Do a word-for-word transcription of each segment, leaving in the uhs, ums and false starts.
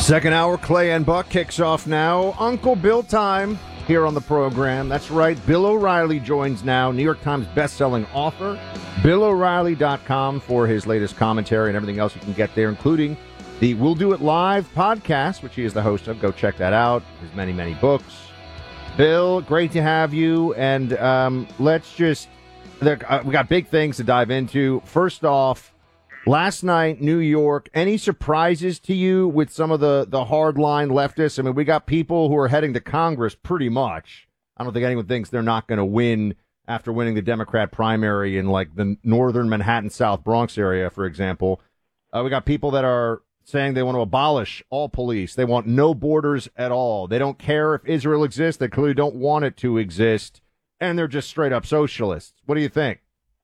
Second hour, Clay and Buck kicks off now. Uncle Bill time here on the program. That's right. Bill O'Reilly joins now. New York Times bestselling author. Bill O'Reilly dot com for his latest commentary and everything else you can get there, including the We'll Do It Live podcast, which he is the host of. Go check that out. His many, many books. Bill, great to have you. And um, let's just, there, uh, we got big things to dive into. First off, last night, New York, any surprises to you with some of the, the hardline leftists? I mean, we got people who are heading to Congress pretty much. I don't think anyone thinks they're not going to win after winning the Democrat primary in, like, the northern Manhattan, South Bronx area, for example. Uh, we got people that are saying they want to abolish all police. They want no borders at all. They don't care if Israel exists. They clearly don't want it to exist. And they're just straight up socialists. What do you think?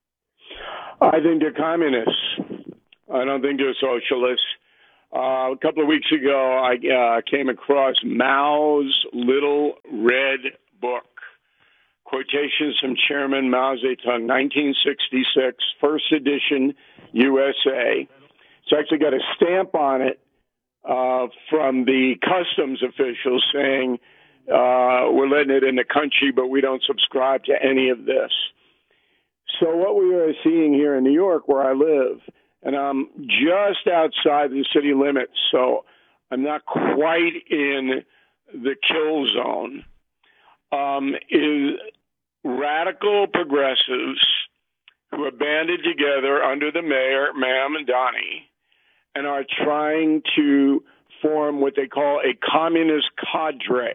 I think they're communists. I don't think they're socialists. Uh, a couple of weeks ago, I uh, came across Mao's little red book, Quotations from Chairman Mao Zedong, nineteen sixty-six, first edition, U S A. It's actually got a stamp on it uh, from the customs officials saying, uh, we're letting it in the country, but we don't subscribe to any of this. So what we are seeing here in New York, where I live, and I'm just outside the city limits, so I'm not quite in the kill zone, um, is radical progressives who are banded together under the mayor, Mamdani, and are trying to form what they call a communist cadre.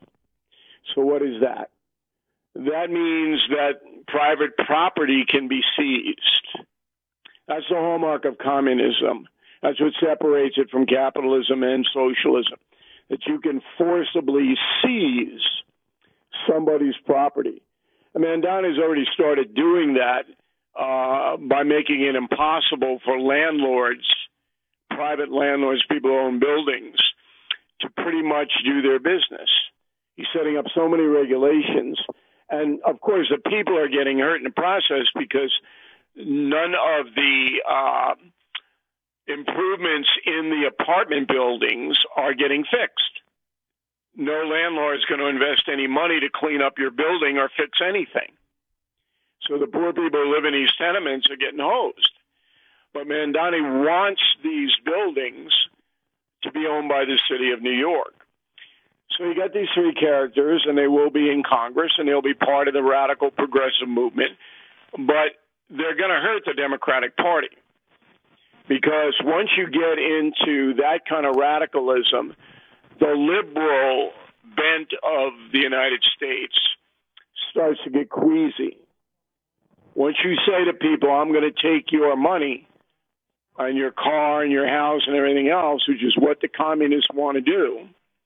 So what is that? That means that private property can be seized. That's the hallmark of communism. That's what separates it from capitalism and socialism, that you can forcibly seize somebody's property. Mamdani's already started doing that uh, by making it impossible for landlords, private landlords, people who own buildings, to pretty much do their business. He's setting up so many regulations. And, of course, the people are getting hurt in the process because none of the uh, improvements in the apartment buildings are getting fixed. No landlord is going to invest any money to clean up your building or fix anything. So the poor people who live in these tenements are getting hosed. But Mamdani wants these buildings to be owned by the city of New York. So you got these three characters, and they will be in Congress, and they'll be part of the radical progressive movement. But they're going to hurt the Democratic Party. Because once you get into that kind of radicalism, the liberal bent of the United States starts to get queasy. Once you say to people, I'm going to take your money and your car and your house and everything else, which is what the communists want to do,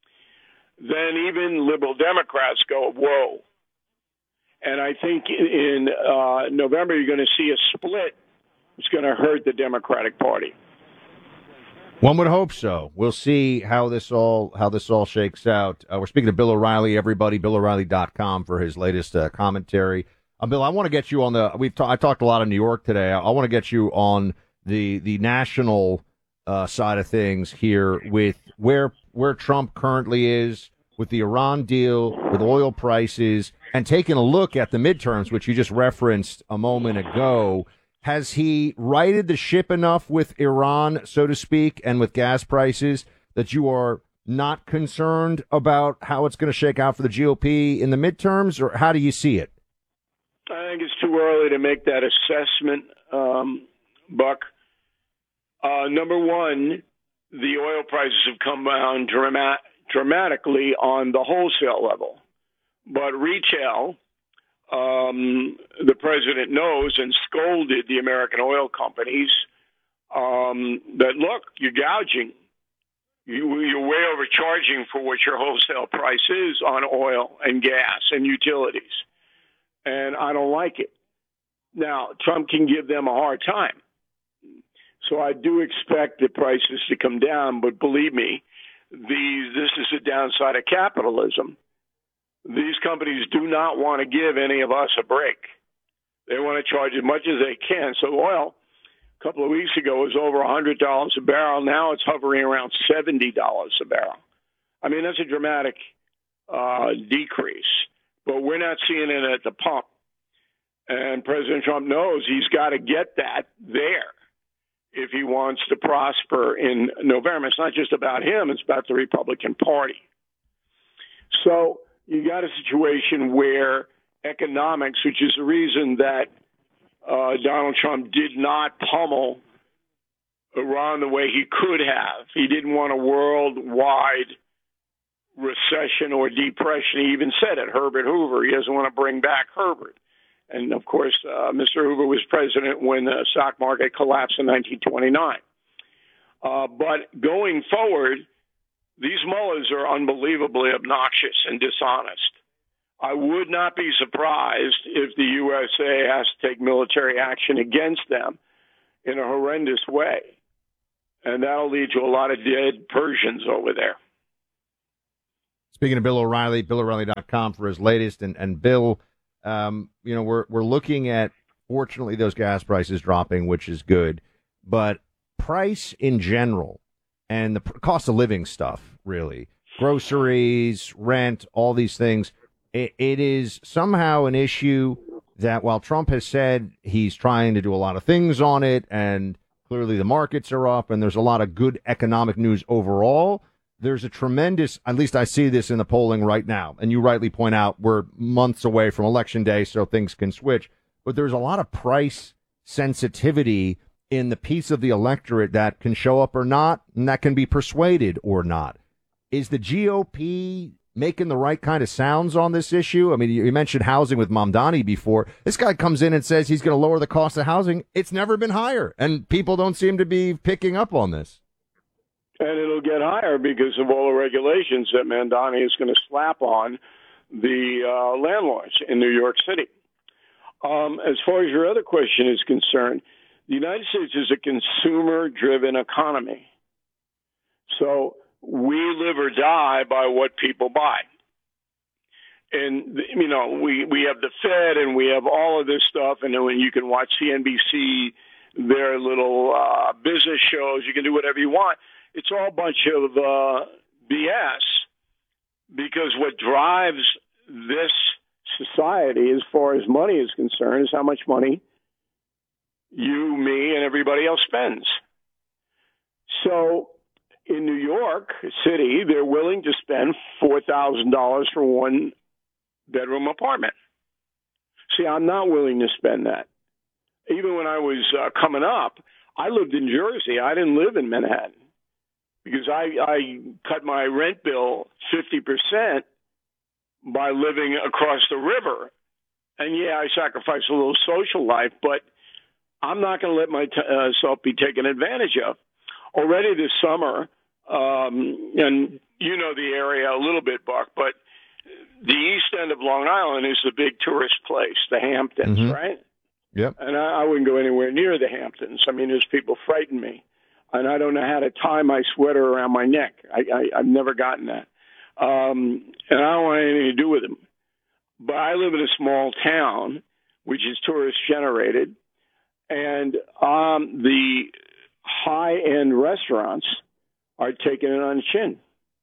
then even liberal Democrats go, whoa. And I think in uh, November, you're going to see a split. It's going to hurt the Democratic Party. One would hope so. We'll see how this all how this all shakes out. Uh, we're speaking to Bill O'Reilly, everybody, Bill O'Reilly dot com for his latest uh, commentary. Uh, Bill, I want to get you on the. We've ta- I talked a lot of New York today. I, I want to get you on the the national uh, side of things here with where where Trump currently is with the Iran deal, with oil prices, and taking a look at the midterms, which you just referenced a moment ago. Has he righted the ship enough with Iran, so to speak, and with gas prices that you are not concerned about how it's going to shake out for the G O P in the midterms, or how do you see it? I think it's too early to make that assessment, um, Buck. Uh, number one, the oil prices have come down dramatic. dramatically on the wholesale level. But retail, um, the president knows and scolded the American oil companies um, that, look, you're gouging. You, you're way overcharging for what your wholesale price is on oil and gas and utilities. And I don't like it. Now, Trump can give them a hard time. So I do expect the prices to come down, but believe me, These, this is the downside of capitalism. These companies do not want to give any of us a break. They want to charge as much as they can. So oil A couple of weeks ago, it was over one hundred dollars a barrel. Now it's hovering around seventy dollars a barrel. I mean, that's a dramatic uh, decrease, but we're not seeing it at the pump. And President Trump knows he's got to get that there if he wants to prosper in November. It's not just about him, it's about the Republican Party. So you got a situation where economics, which is the reason that uh, Donald Trump did not pummel Iran the way he could have. He didn't want a worldwide recession or depression. He even said it, Herbert Hoover. He doesn't want to bring back Herbert. And, of course, uh, Mister Hoover was president when the stock market collapsed in nineteen twenty-nine. Uh, but going forward, these mullahs are unbelievably obnoxious and dishonest. I would not be surprised if the U S A has to take military action against them in a horrendous way. And that'll lead to a lot of dead Persians over there. Speaking of Bill O'Reilly, Bill O'Reilly dot com for his latest. And, and Bill, um, you know, we're we're looking at, fortunately, those gas prices dropping, which is good. But price in general and the cost of living stuff, really, groceries, rent, all these things, it, it is somehow an issue that while Trump has said he's trying to do a lot of things on it and clearly the markets are up and there's a lot of good economic news overall, there's a tremendous, at least I see this in the polling right now, and you rightly point out we're months away from Election Day, so things can switch, but there's a lot of price sensitivity in the piece of the electorate that can show up or not, and that can be persuaded or not. Is the G O P making the right kind of sounds on this issue? I mean, you mentioned housing with Mamdani before. This guy comes in and says he's going to lower the cost of housing. It's never been higher, and people don't seem to be picking up on this. And it'll get higher because of all the regulations that Mamdani is going to slap on the uh, landlords in New York City. Um, as far as your other question is concerned, the United States is a consumer-driven economy. So we live or die by what people buy. And, you know, we, we have the Fed and we have all of this stuff. And then when you can watch C N B C, their little uh, business shows, you can do whatever you want. It's all a bunch of uh, B S, because what drives this society as far as money is concerned is how much money you, me, and everybody else spends. So in New York City, they're willing to spend four thousand dollars for one bedroom apartment. See, I'm not willing to spend that. Even when I was uh, coming up, I lived in Jersey. I didn't live in Manhattan because I, I cut my rent bill fifty percent by living across the river. And, yeah, I sacrificed a little social life, but I'm not going to let myself be taken advantage of. Already this summer, um, and you know the area a little bit, Buck, but the east end of Long Island is the big tourist place, the Hamptons, mm-hmm. right? Yep. And I, I wouldn't go anywhere near the Hamptons. I mean, those people frighten me. And I don't know how to tie my sweater around my neck. I, I, I've never gotten that. Um, and I don't want anything to do with them. But I live in a small town, which is tourist generated. And um, the high-end restaurants are taking it on the chin.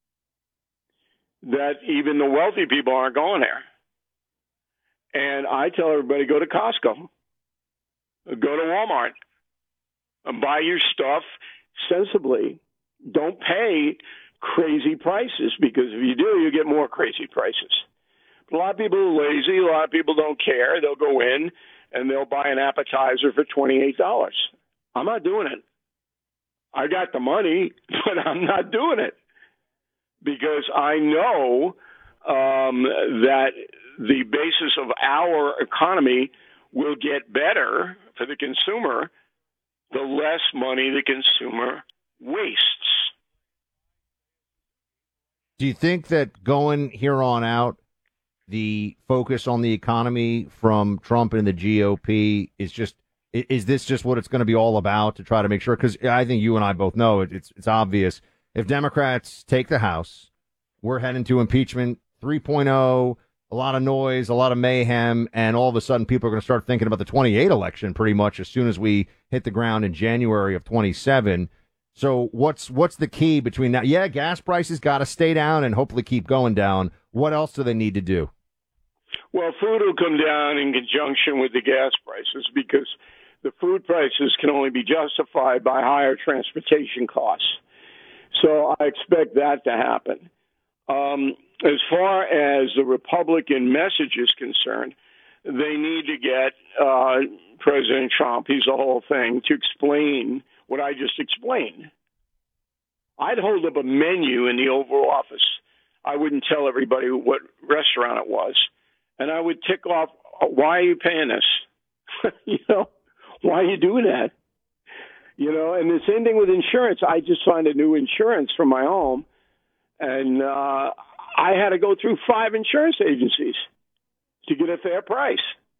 That even the wealthy people aren't going there. And I tell everybody, go to Costco. Go to Walmart. And buy your stuff sensibly. Don't pay crazy prices, because if you do, you get more crazy prices. But a lot of people are lazy. A lot of people don't care. They'll go in and they'll buy an appetizer for twenty-eight dollars. I'm not doing it. I got the money, but I'm not doing it because I know um, that the basis of our economy will get better for the consumer the less money the consumer wastes. Do you think that going here on out, the focus on the economy from Trump and the G O P is just, is this just what it's going to be all about to try to make sure? Because I think you and I both know it, it's it's obvious. If Democrats take the House, we're heading to impeachment three point oh. a lot of noise, a lot of mayhem, and all of a sudden people are going to start thinking about the twenty-eight election pretty much as soon as we hit the ground in January of twenty-seven. So what's what's the key between now? Yeah, gas prices got to stay down and hopefully keep going down. What else do they need to do? Well, food will come down in conjunction with the gas prices because the food prices can only be justified by higher transportation costs. So I expect that to happen. Um, as far as the Republican message is concerned, they need to get uh, President Trump, he's the whole thing, to explain what I just explained. I'd hold up a menu in the Oval Office. I wouldn't tell everybody what restaurant it was. And I would tick off, why are you paying this? you know, why are you doing that? You know, and the same thing with insurance. I just signed a new insurance for my home, and uh, I had to go through five insurance agencies to get a fair price.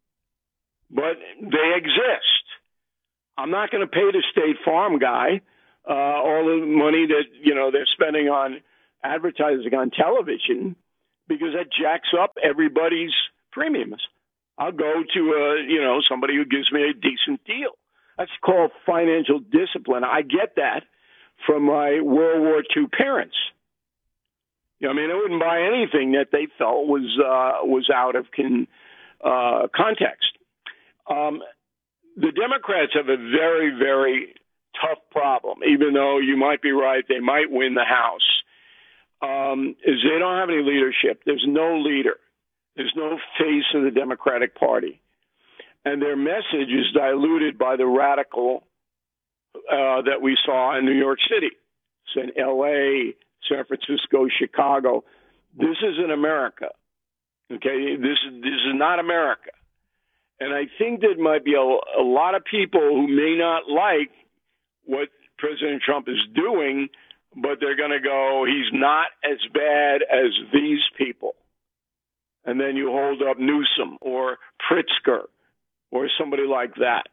But they exist. I'm not going to pay the State Farm guy uh, all the money that, you know, they're spending on advertising on television because that jacks up everybody's premiums. I'll go to, uh, you know, somebody who gives me a decent deal. That's called financial discipline. I get that from my World War Two parents. You know, I mean, I wouldn't buy anything that they felt was uh, was out of con, uh, context. Um, the Democrats have a very, very tough problem, even though you might be right, they might win the House, um, is they don't have any leadership. There's no leader. There's no face of the Democratic Party. And their message is diluted by the radical uh, that we saw in New York City. It's in L A, San Francisco, Chicago. This isn't America. Okay, this this is not America. And I think there might be a, a lot of people who may not like what President Trump is doing, but they're going to go, he's not as bad as these people. And then you hold up Newsom or Pritzker or somebody like that.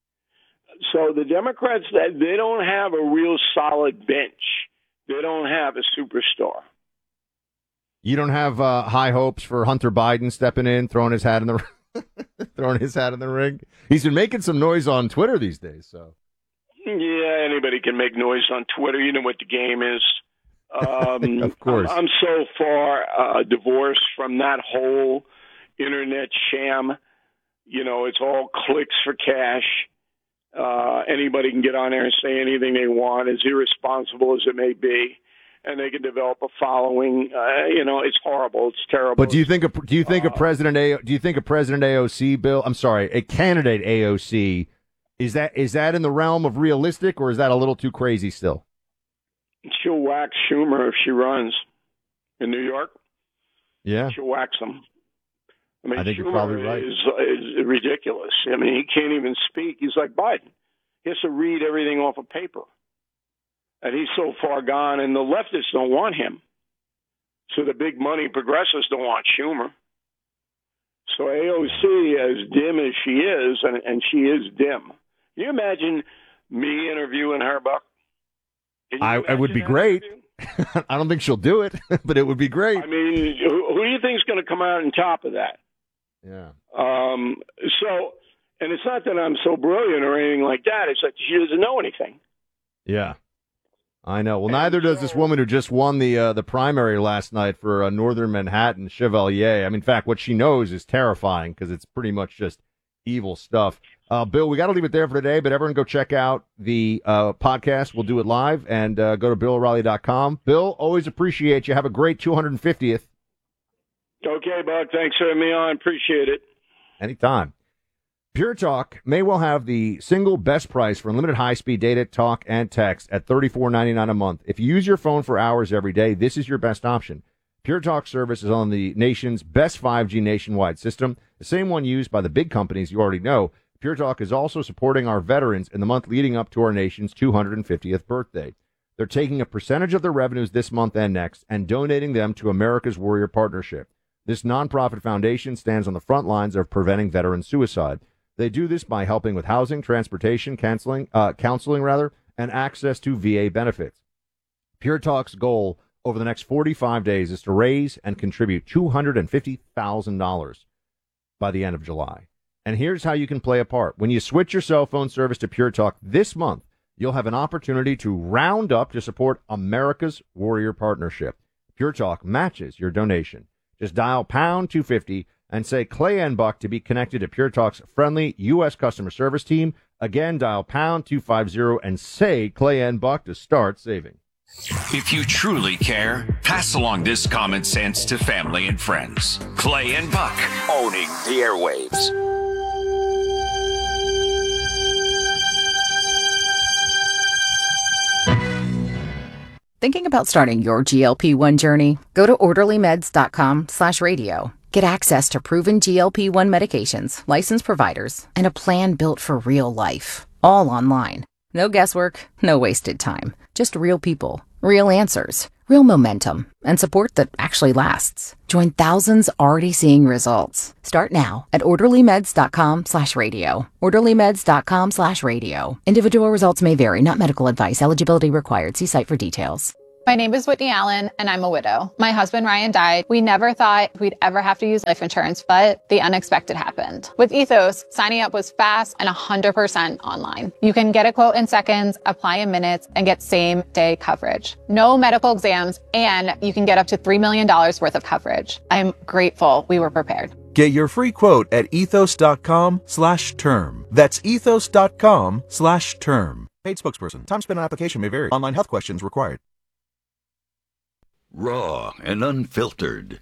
So the Democrats, they don't have a real solid bench. They don't have a superstar. You don't have uh, high hopes for Hunter Biden stepping in, throwing his hat in the throwing his hat in the ring. He's been making some noise on Twitter these days. So yeah, anybody can make noise on Twitter. You know what the game is. Um, of course, I'm, I'm so far uh, divorced from that whole internet sham. You know, it's all clicks for cash. Uh, anybody can get on there and say anything they want, as irresponsible as it may be, and they can develop a following. Uh, you know, it's horrible. It's terrible. But do you think a do you think a president a do you think a president A O C bill? I'm sorry, a candidate A O C is that is that in the realm of realistic, or is that a little too crazy still? She'll wax Schumer if she runs in New York. Yeah, she'll wax him. I mean, I think Schumer you're probably right. Is, is ridiculous. I mean, he can't even speak. He's like Biden. He has to read everything off of paper. And he's so far gone, and the leftists don't want him. So the big money progressives don't want Schumer. So A O C, as dim as she is, and, and she is dim. Can you imagine me interviewing her, Buck? I, it would be great. I don't think she'll do it, but it would be great. I mean, who, who do you think is going to come out on top of that? Yeah. Um, so, and it's not that I'm so brilliant or anything like that. It's that she doesn't know anything. Yeah. I know. Well, and neither so, does this woman who just won the uh, the primary last night for uh, Northern Manhattan, Chevalier. I mean, in fact, what she knows is terrifying because it's pretty much just evil stuff. Uh, Bill, we got to leave it there for today, but everyone go check out the uh, podcast. We'll do it live, and uh, go to bill o'reilly dot com. Bill, always appreciate you. Have a great two hundred fiftieth. Okay, Buck. Thanks for having me on. Appreciate it. Anytime. Pure Talk may well have the single best price for unlimited high-speed data, talk, and text at thirty-four ninety-nine a month. If you use your phone for hours every day, this is your best option. Pure Talk service is on the nation's best five G nationwide system, the same one used by the big companies you already know. Pure Talk is also supporting our veterans in the month leading up to our nation's two hundred fiftieth birthday. They're taking a percentage of their revenues this month and next and donating them to America's Warrior Partnership. This nonprofit foundation stands on the front lines of preventing veteran suicide. They do this by helping with housing, transportation, counseling, uh, counseling rather, and access to V A benefits. Pure Talk's goal over the next forty-five days is to raise and contribute two hundred fifty thousand dollars by the end of July. And here's how you can play a part. When you switch your cell phone service to Pure Talk this month, you'll have an opportunity to round up to support America's Warrior Partnership. Pure Talk matches your donation. Just dial pound two fifty and say Clay and Buck to be connected to Pure Talk's friendly U S customer service team. Again, dial pound two fifty and say Clay and Buck to start saving. If you truly care, pass along this common sense to family and friends. Clay and Buck, owning the airwaves. Thinking about starting your G L P one journey? Go to orderlymeds.com slash radio. Get access to proven G L P one medications, licensed providers, and a plan built for real life. All online. No guesswork, no wasted time. Just real people, real answers, real momentum, and support that actually lasts. Join thousands already seeing results. Start now at orderlymeds.com slash radio. orderlymeds.com slash radio. Individual results may vary, not medical advice. Eligibility required. See site for details. My name is Whitney Allen, and I'm a widow. My husband, Ryan, died. We never thought we'd ever have to use life insurance, but the unexpected happened. With Ethos, signing up was fast and one hundred percent online. You can get a quote in seconds, apply in minutes, and get same-day coverage. No medical exams, and you can get up to three million dollars worth of coverage. I'm grateful we were prepared. Get your free quote at ethos.com slash term. That's ethos.com slash term. Paid spokesperson. Time spent on application may vary. Online health questions required. Raw and unfiltered.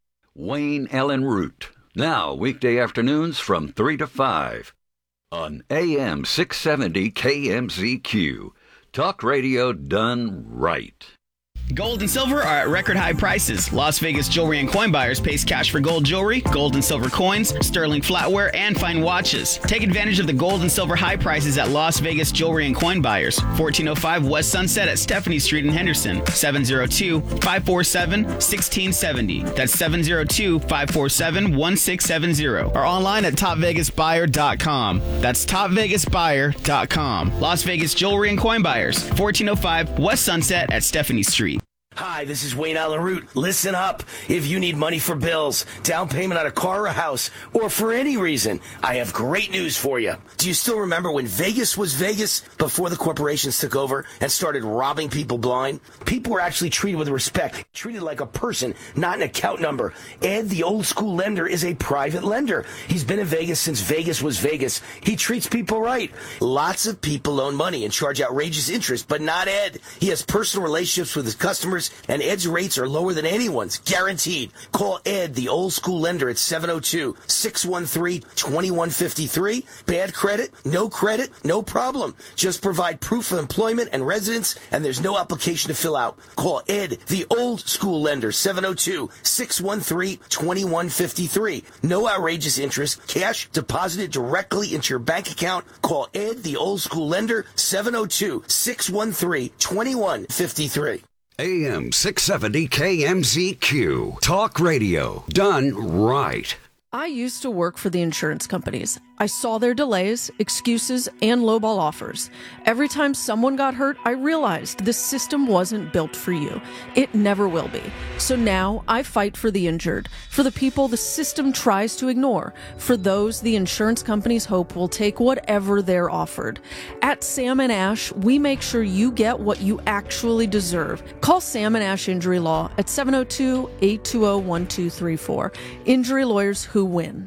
Wayne Allen Root. Now, weekday afternoons from three to five on A M six seventy K M Z Q. Talk radio done right. Gold and silver are at record high prices. Las Vegas Jewelry and Coin Buyers pays cash for gold jewelry, gold and silver coins, sterling flatware, and fine watches. Take advantage of the gold and silver high prices at Las Vegas Jewelry and Coin Buyers. fourteen oh five West Sunset at Stephanie Street in Henderson. seven oh two, five four seven, one six seven oh. That's seven oh two, five four seven, one six seven oh. Or online at top vegas buyer dot com. That's top vegas buyer dot com. Las Vegas Jewelry and Coin Buyers. fourteen oh five West Sunset at Stephanie Street. Hi, this is Wayne Allen Root. Listen up. If you need money for bills, down payment on a car or a house, or for any reason, I have great news for you. Do you still remember when Vegas was Vegas before the corporations took over and started robbing people blind? People were actually treated with respect, treated like a person, not an account number. Ed, the old school lender, is a private lender. He's been in Vegas since Vegas was Vegas. He treats people right. Lots of people loan money and charge outrageous interest, but not Ed. He has personal relationships with his customers, and Ed's rates are lower than anyone's, guaranteed. Call Ed, the old school lender, at seven oh two, six one three, two one five three. Bad credit? No credit? No problem. Just provide proof of employment and residence, and there's no application to fill out. Call Ed, the old school lender, seven oh two, six one three, two one five three. No outrageous interest. Cash deposited directly into your bank account. Call Ed, the old school lender, seven oh two, six one three, two one five three. A M six seventy K M Z Q. Talk radio done right. I used to work for the insurance companies. I saw their delays, excuses, and lowball offers. Every time someone got hurt, I realized this system wasn't built for you. It never will be. So now I fight for the injured, for the people the system tries to ignore, for those the insurance companies hope will take whatever they're offered. At Sam and Ash, we make sure you get what you actually deserve. Call Sam and Ash Injury Law at seven oh two, eight two oh, one two three four. Injury lawyers who win.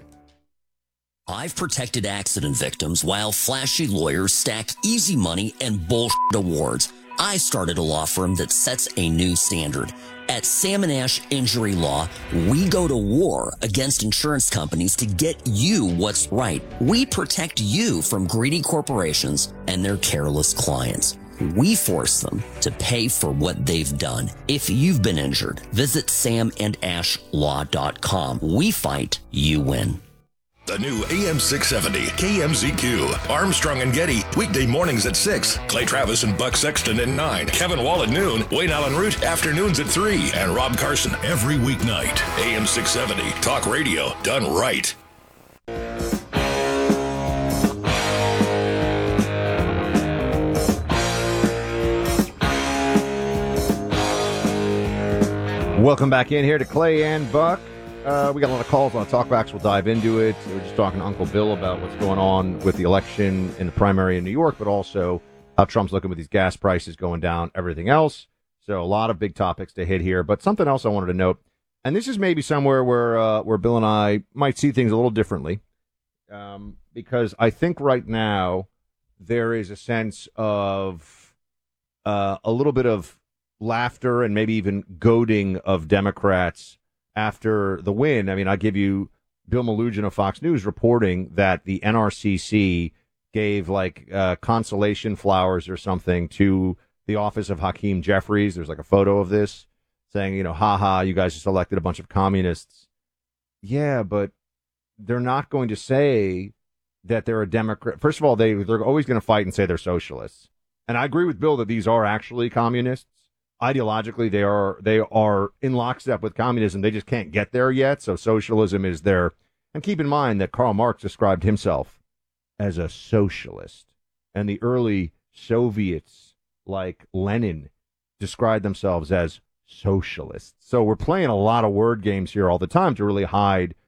I've protected accident victims while flashy lawyers stack easy money and bullshit awards. I started a law firm that sets a new standard. At Sam and Ash Injury Law, we go to war against insurance companies to get you what's right. We protect you from greedy corporations and their careless clients. We force them to pay for what they've done. If you've been injured, visit sam and ash law dot com. We fight, you win. The new A M six seventy K M Z Q. Armstrong and Getty, weekday mornings at six. Clay Travis and Buck Sexton at nine. Kevin Wall at noon. Wayne Allen Root, afternoons at three. And Rob Carson every weeknight. A M six seventy, talk radio done right. Welcome back in here to Clay and Buck. Uh, we got a lot of calls on talkbacks. We'll dive into it. We're just talking to Uncle Bill about what's going on with the election in the primary in New York, but also how Trump's looking with these gas prices going down, everything else. So a lot of big topics to hit here. But something else I wanted to note, and this is maybe somewhere where uh, where Bill and I might see things a little differently, um, because I think right now there is a sense of uh, a little bit of laughter and maybe even goading of Democrats after the win. I mean, I give you Bill Malugin of Fox News reporting that the N R C C gave like uh, consolation flowers or something to the office of Hakeem Jeffries. There's like a photo of this saying, you know, ha ha, you guys just elected a bunch of communists. Yeah, but they're not going to say that they're a Democrat. First of all, they, they're always going to fight and say they're socialists. And I agree with Bill that these are actually communists. Ideologically, they are they are in lockstep with communism. They just can't get there yet. So socialism is there. And keep in mind that Karl Marx described himself as a socialist. And the early Soviets, like Lenin, described themselves as socialists. So we're playing a lot of word games here all the time to really hide